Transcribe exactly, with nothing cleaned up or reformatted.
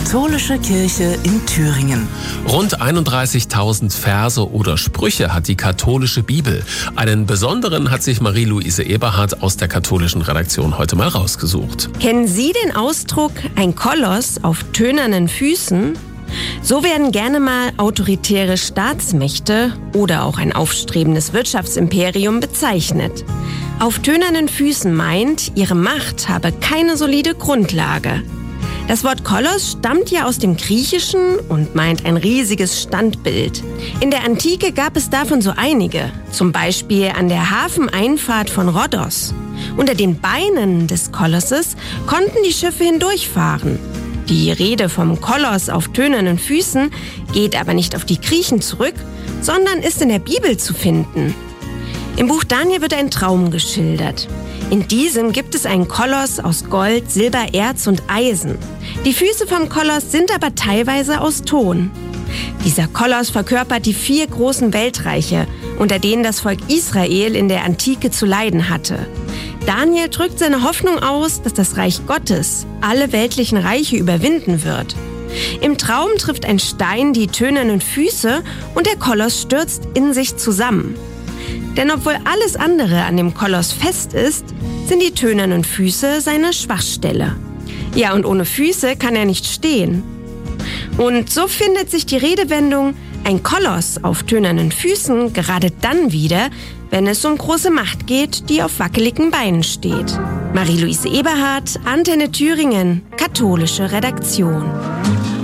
Katholische Kirche in Thüringen. Rund einunddreißigtausend Verse oder Sprüche hat die katholische Bibel. Einen besonderen hat sich Marie-Louise Eberhardt aus der katholischen Redaktion heute mal rausgesucht. Kennen Sie den Ausdruck ein Koloss auf tönernen Füßen? So werden gerne mal autoritäre Staatsmächte oder auch ein aufstrebendes Wirtschaftsimperium bezeichnet. Auf tönernen Füßen meint, ihre Macht habe keine solide Grundlage. Das Wort Koloss stammt ja aus dem Griechischen und meint ein riesiges Standbild. In der Antike gab es davon so einige, zum Beispiel an der Hafeneinfahrt von Rhodos. Unter den Beinen des Kolosses konnten die Schiffe hindurchfahren. Die Rede vom Koloss auf tönernen Füßen geht aber nicht auf die Griechen zurück, sondern ist in der Bibel zu finden. Im Buch Daniel wird ein Traum geschildert. In diesem gibt es einen Koloss aus Gold, Silber, Erz und Eisen. Die Füße vom Koloss sind aber teilweise aus Ton. Dieser Koloss verkörpert die vier großen Weltreiche, unter denen das Volk Israel in der Antike zu leiden hatte. Daniel drückt seine Hoffnung aus, dass das Reich Gottes alle weltlichen Reiche überwinden wird. Im Traum trifft ein Stein die tönernen Füße und der Koloss stürzt in sich zusammen. Denn obwohl alles andere an dem Koloss fest ist, sind die tönernen Füße seine Schwachstelle. Ja, und ohne Füße kann er nicht stehen. Und so findet sich die Redewendung ein Koloss auf tönernen Füßen gerade dann wieder, wenn es um große Macht geht, die auf wackeligen Beinen steht. Marie-Louise Eberhardt, Antenne Thüringen, katholische Redaktion.